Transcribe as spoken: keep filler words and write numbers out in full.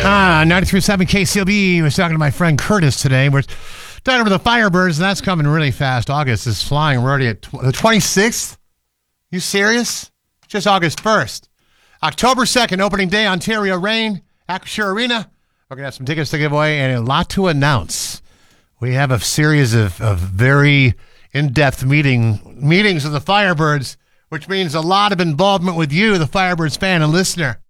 Ah, ninety-three point seven K C L B. I was talking to my friend Curtis today. We're talking about the Firebirds, and that's coming really fast. August is flying. We're already at tw- the twenty-sixth. You serious? Just August first. October second, opening day, Ontario Reign, Acrisure Arena. We're going to have some tickets to give away and a lot to announce. We have a series of, of very in-depth meeting meetings of the Firebirds, which means a lot of involvement with you, the Firebirds fan and listener.